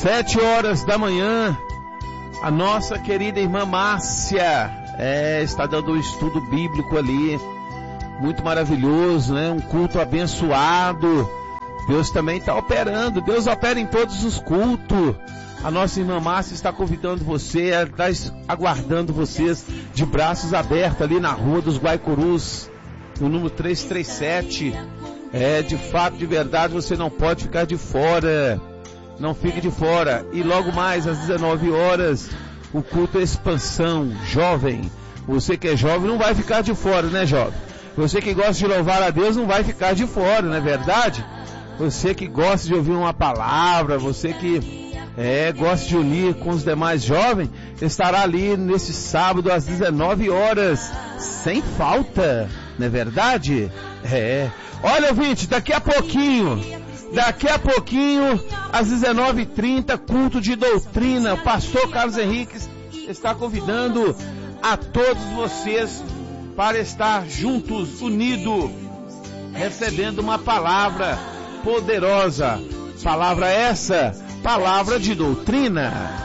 7h da manhã, a nossa querida irmã Márcia está dando um estudo bíblico ali, muito maravilhoso, né? Um culto abençoado. Deus também está operando, Deus opera em todos os cultos. A nossa irmã Márcia está convidando você, ela está aguardando vocês de braços abertos ali na Rua dos Guaicurus, no número 337. De fato, de verdade, você não pode ficar de fora. Não fique de fora. E logo mais às 19 horas, o culto é expansão, jovem. Você que é jovem não vai ficar de fora, né, jovem? Você que gosta de louvar a Deus não vai ficar de fora, não é verdade? Você que gosta de ouvir uma palavra, você que gosta de unir com os demais jovens, estará ali nesse sábado às 19 horas, sem falta, não é verdade? Olha, ouvinte, daqui a pouquinho, às 19h30, culto de doutrina. O pastor Carlos Henrique está convidando a todos vocês para estar juntos, unidos, recebendo uma palavra poderosa. Palavra essa, palavra de doutrina.